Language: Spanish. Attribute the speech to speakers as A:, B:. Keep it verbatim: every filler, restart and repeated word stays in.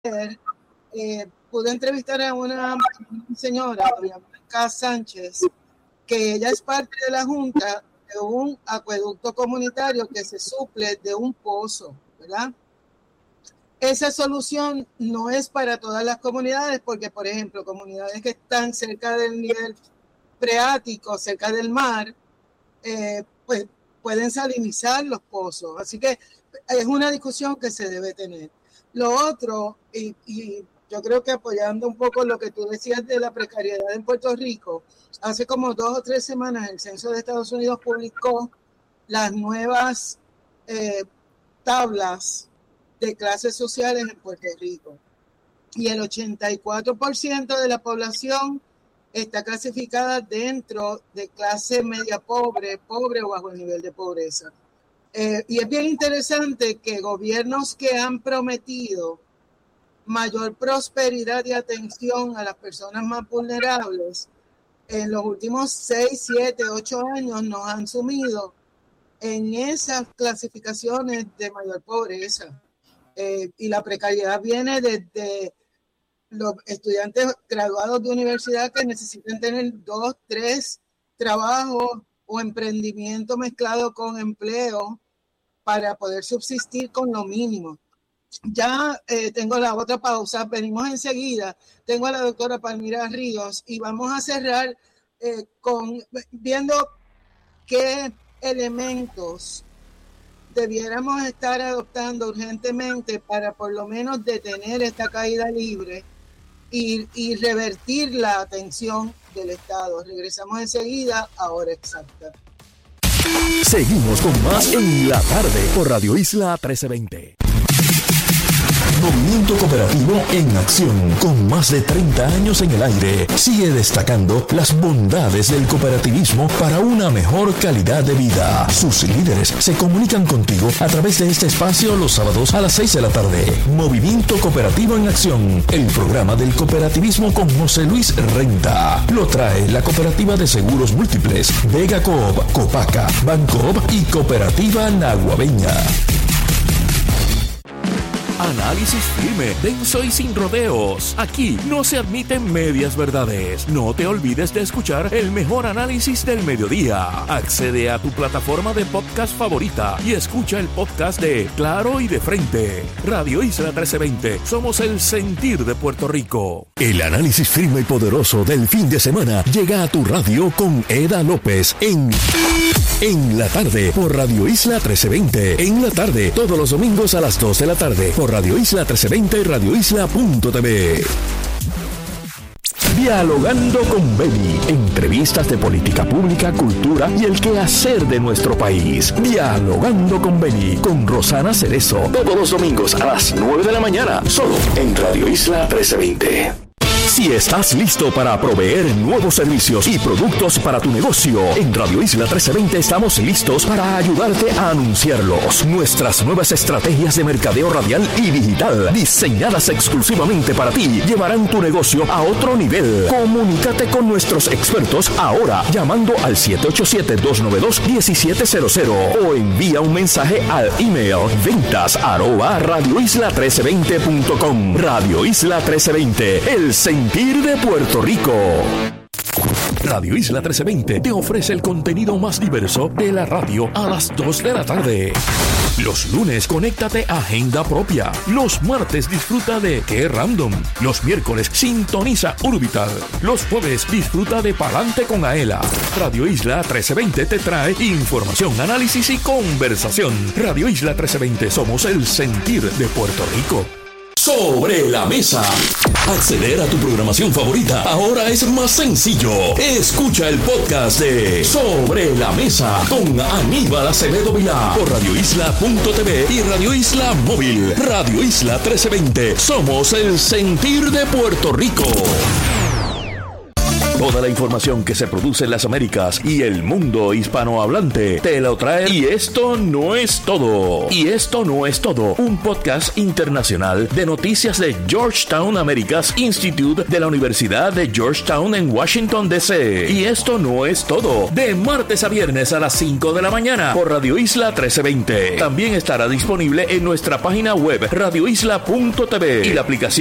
A: eh, pude entrevistar a una señora, doña Blanca Sánchez, que ella es parte de la Junta de un acueducto comunitario que se suple de un pozo, ¿verdad? Esa solución no es para todas las comunidades porque, por ejemplo, comunidades que están cerca del nivel freático, cerca del mar, eh, pues pueden salinizar los pozos. Así que es una discusión que se debe tener. Lo otro, y, y yo creo que apoyando un poco lo que tú decías de la precariedad en Puerto Rico, hace como dos o tres semanas el Censo de Estados Unidos publicó las nuevas eh, tablas de clases sociales en Puerto Rico. Y el ochenta y cuatro por ciento de la población está clasificada dentro de clase media pobre, pobre o bajo el nivel de pobreza. Eh, y es bien interesante que gobiernos que han prometido mayor prosperidad y atención a las personas más vulnerables, en los últimos seis, siete, ocho años nos han sumido en esas clasificaciones de mayor pobreza. Eh, y la precariedad viene desde los estudiantes graduados de universidad que necesitan tener dos, tres trabajos o emprendimiento mezclado con empleo para poder subsistir con lo mínimo. Ya eh, tengo la otra pausa, venimos enseguida. Tengo a la doctora Palmira Ríos y vamos a cerrar eh, con viendo qué elementos debiéramos estar adoptando urgentemente para por lo menos detener esta caída libre y, y revertir la atención del Estado. Regresamos enseguida a Hora Exacta.
B: Seguimos con más en la tarde por Radio Isla trece veinte. Movimiento Cooperativo en acción, con más de treinta años en el aire, sigue destacando las bondades del cooperativismo para una mejor calidad de vida. Sus líderes se comunican contigo a través de este espacio los sábados a las seis de la tarde. Movimiento Cooperativo en acción, el programa del cooperativismo con José Luis Renta. Lo trae la Cooperativa de Seguros Múltiples, Vega Coop, Copaca, Bancoop y Cooperativa Naguabeña. Análisis firme, denso y sin rodeos. Aquí no se admiten medias verdades. No te olvides de escuchar el mejor análisis del mediodía. Accede a tu plataforma de podcast favorita y escucha el podcast de Claro y de Frente. Radio Isla trece veinte. Somos el sentir de Puerto Rico. El análisis firme y poderoso del fin de semana llega a tu radio con Eda López en... En la tarde, por Radio Isla trece veinte. En la tarde, todos los domingos a las dos de la tarde, por Radio Isla trece veinte y Radio Isla punto t v. Dialogando con Beni. Entrevistas de política pública, cultura y el quehacer de nuestro país. Dialogando con Beni, con Rosana Cerezo. Todos los domingos a las nueve de la mañana, solo en Radio Isla trece veinte. Si estás listo para proveer nuevos servicios y productos para tu negocio, en Radio Isla trece veinte estamos listos para ayudarte a anunciarlos. Nuestras nuevas estrategias de mercadeo radial y digital, diseñadas exclusivamente para ti, llevarán tu negocio a otro nivel. Comunícate con nuestros expertos ahora llamando al siete ocho siete, dos nueve dos, uno siete cero cero o envía un mensaje al email ventas arroba radio isla trece veinte punto com. Radio Isla trece veinte, el sentir de Puerto Rico. Radio Isla trece veinte te ofrece el contenido más diverso de la radio a las dos de la tarde. Los lunes, conéctate a Agenda Propia. Los martes, disfruta de Qué Random. Los miércoles, sintoniza Urbital. Los jueves, disfruta de Palante con Aela. Radio Isla trece veinte te trae información, análisis y conversación. Radio Isla trece veinte, somos el sentir de Puerto Rico. Sobre la mesa. Acceder a tu programación favorita ahora es más sencillo. Escucha el podcast de Sobre la Mesa con Aníbal Acevedo Vilá por Radio Isla punto t v y Radio Isla Móvil. Radio Isla trece veinte. Somos el sentir de Puerto Rico. Toda la información que se produce en las Américas y el mundo hispanohablante te lo trae. Y esto no es todo. Y esto no es todo. Un podcast internacional de noticias de Georgetown Americas Institute de la Universidad de Georgetown en Washington, D C Y esto no es todo. De martes a viernes a las cinco de la mañana por Radio Isla trece veinte. También estará disponible en nuestra página web radio isla punto t v y la aplicación